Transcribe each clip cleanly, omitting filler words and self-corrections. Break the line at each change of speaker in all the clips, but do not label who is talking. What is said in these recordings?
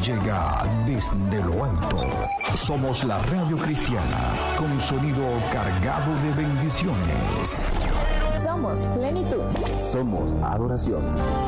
llega desde lo alto. Somos la radio cristiana con sonido cargado de bendiciones.
Somos plenitud.
Somos adoración.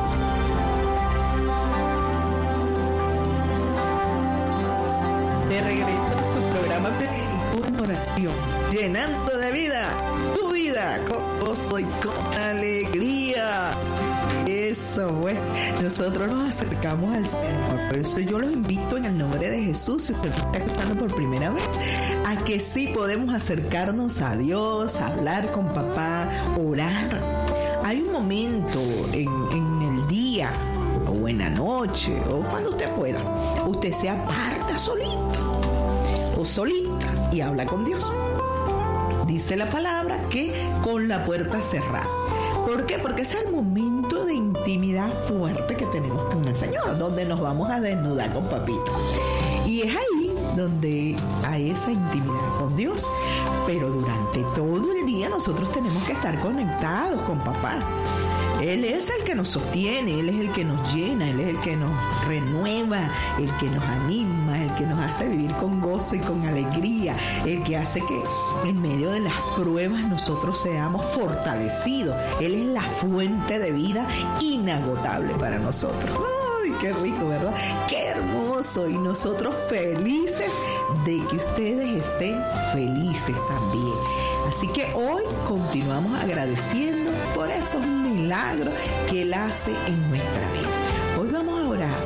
De regreso a tu programa Plenitud en Oración, llenando de vida su vida con gozo y con alegría. Eso, bueno, nosotros nos acercamos al Señor. Por eso yo los invito en el nombre de Jesús, si usted está escuchando por primera vez, a que sí podemos acercarnos a Dios, hablar con papá, orar. Hay un momento en el día o en la noche o cuando usted pueda, usted se aparta solito o solita y habla con Dios. Dice la palabra que con la puerta cerrada. ¿Por qué? Porque es el momento de intimidad fuerte que tenemos con el Señor, donde nos vamos a desnudar con papito. Y es ahí donde hay esa intimidad con Dios. Pero durante todo el día nosotros tenemos que estar conectados con papá. Él es el que nos sostiene, Él es el que nos llena, Él es el que nos renueva, el que nos anima, el que nos hace vivir con gozo y con alegría, el que hace que en medio de las pruebas nosotros seamos fortalecidos. Él es la fuente de vida inagotable para nosotros. ¡Ay, qué rico, ¿verdad? ¡Qué hermoso! Y nosotros felices de que ustedes estén felices también. Así que hoy continuamos agradeciendo por esos milagros que Él hace en nuestra vida. Hoy vamos a orar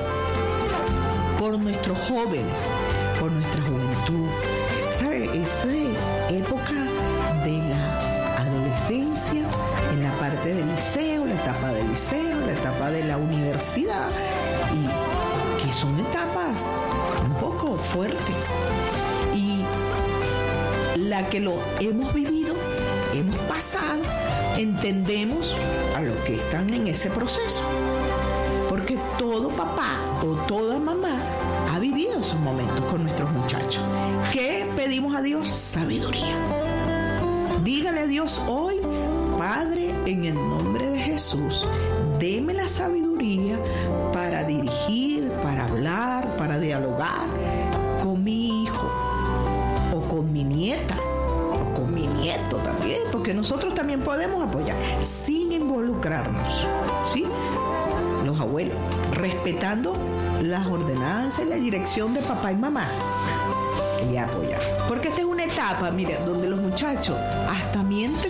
por nuestros jóvenes, por nuestra juventud. ¿Sabe? Esa época de la adolescencia, en la parte del liceo, la etapa del liceo, la etapa de la universidad, y que son etapas un poco fuertes. Y la que lo hemos vivido, hemos pasado, entendemos a los que están en ese proceso. Porque todo papá o toda mamá ha vivido esos momentos con nuestros muchachos. ¿Qué pedimos a Dios? Sabiduría. Dígale a Dios hoy: Padre, en el nombre de Jesús, deme la sabiduría para dirigir, para hablar, para dialogar con mi hijo o con mi nieta o con mi nieto también, porque nosotros también podemos apoyar sin involucrarnos, ¿sí? Los abuelos, respetando las ordenanzas y la dirección de papá y mamá, y apoyar. Porque esta es una etapa, mira, donde los muchachos hasta mienten.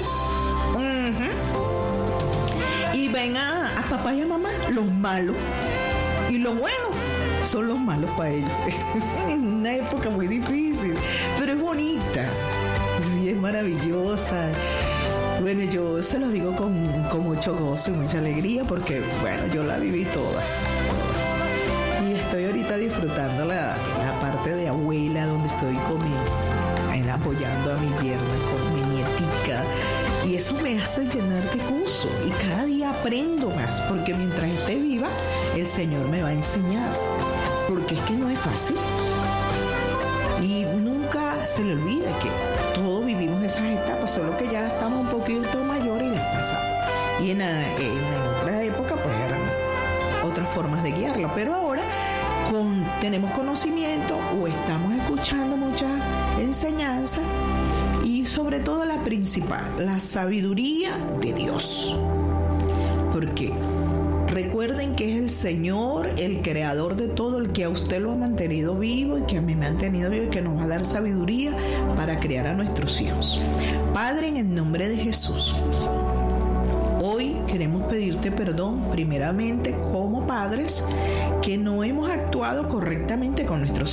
Y ven a papá y a mamá los malos, y los buenos son los malos para ellos. Es una época muy difícil, pero es bonita, sí, es maravillosa. Bueno, yo se los digo con mucho gozo y mucha alegría, porque, bueno, yo la viví todas. Y estoy ahorita disfrutando la parte de abuela, donde estoy apoyando a mi yerna con mi nietica. Y eso me hace llenar de gozo. Y cada día aprendo más, porque mientras esté viva, el Señor me va a enseñar. Porque es que no es fácil. Y nunca se le olvide que todos vivimos esas etapas, solo que ya estamos un poquito mayores y las pasamos. Y en otra época, pues eran otras formas de guiarlo. Pero ahora tenemos conocimiento o estamos escuchando muchas enseñanzas, y sobre todo la principal, la sabiduría de Dios. Porque recuerden que es el Señor, el creador de todo, el que a usted lo ha mantenido vivo y que a mí me ha mantenido vivo, y que nos va a dar sabiduría para criar a nuestros hijos. Padre, en el nombre de Jesús, hoy queremos pedirte perdón primeramente como padres que no hemos actuado correctamente con nuestros